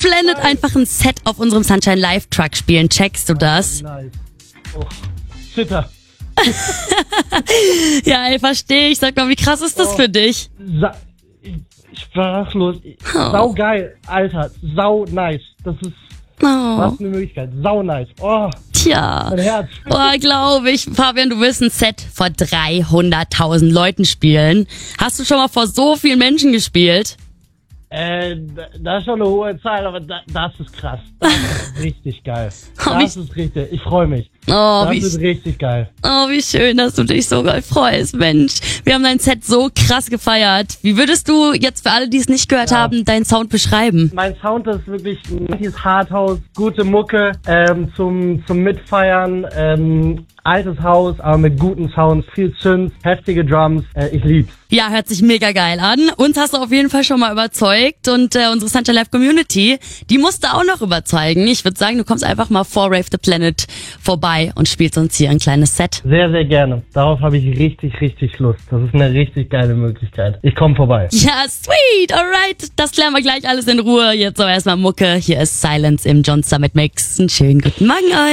Planet einfach ein Set auf unserem Sunshine Live Truck spielen. Checkst du das? Nice. Oh, Zitter. Ja, ey, verstehe ich. Sag mal, wie krass ist das für dich? Sprachlos. Sau geil, Alter. Sau nice. Das ist was eine Möglichkeit. Sau nice. Oh, Tja. mein Herz. Oh, glaube ich. Fabian, du willst ein Set vor 300.000 Leuten spielen. Hast du schon mal vor so vielen Menschen gespielt? Das ist schon eine hohe Zahl, aber das ist krass. Das ist richtig geil. Das ist richtig. Ich freue mich. Das ist richtig geil. Oh, wie schön, dass du dich so geil freust, Mensch. Wir haben dein Set so krass gefeiert. Wie würdest du jetzt für alle, die es nicht gehört haben, deinen Sound beschreiben? Mein Sound ist wirklich ein Hardhouse, gute Mucke, zum Mitfeiern, altes Haus, aber mit guten Sounds, viel Synth, heftige Drums. Ich lieb's. Ja, hört sich mega geil an. Uns hast du auf jeden Fall schon mal überzeugt und unsere Sunshine Live Community, die musst du auch noch überzeugen. Ich würde sagen, du kommst einfach mal vor Rave the Planet vorbei und spielst uns hier ein kleines Set. Sehr, sehr gerne. Darauf habe ich richtig, richtig Lust. Das ist eine richtig geile Möglichkeit. Ich komme vorbei. Ja, sweet, alright. Das klären wir gleich alles in Ruhe. Jetzt aber erstmal Mucke. Hier ist Silence im John Summit Mix. Einen schönen guten Morgen euch.